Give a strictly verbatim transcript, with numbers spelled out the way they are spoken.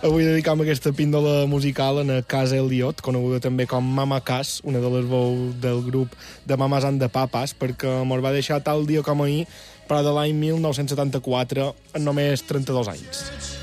Avui dedicam aquesta píndola musical en Casa Elliot, coneguda també com Mama Cass, una de les veus del grup de Mamas and the Papas, perquè mos va deixar tal dia com ahir, però de l'any mil nou-cents setanta-quatre, en només trenta-dos anys.